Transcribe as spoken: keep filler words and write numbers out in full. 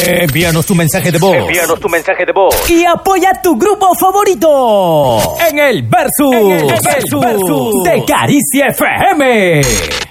Envíanos tu mensaje de voz. Envíanos tu mensaje de voz. Y apoya tu grupo favorito en el Versus, en el Versus, Versus de Caricia F M.